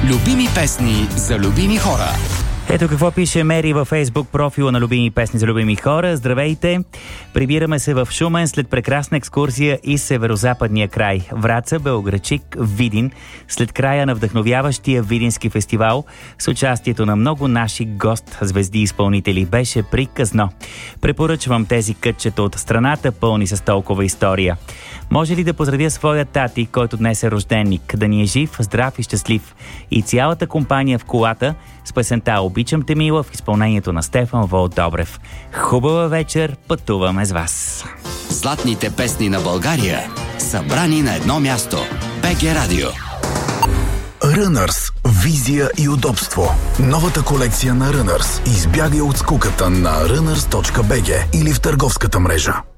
Любими песни за любими хора. Ето какво пише Мери във Фейсбук профила на Любими песни за любими хора. Здравейте! Прибираме се в Шумен след прекрасна екскурзия из северозападния край. Враца, Белоградчик, Видин, след края на вдъхновяващия Видински фестивал с участието на много наши гост-звезди изпълнители. Беше приказно. Препоръчвам тези кътчета от страната, пълни с толкова история. Може ли да поздравя своя тати, който днес е рожденник? Да ни е жив, здрав и щастлив. И цялата компания в колата с песента "Обичам те, мила" в изпълнението на Стефан Волдобрев. Хубава вечер, пътуваме с вас. Златните песни на България, събрани на едно място. БГ Радио. Runners. Визия и удобство. Новата колекция на Runners. Избягай от скуката на runners.bg или в търговската мрежа.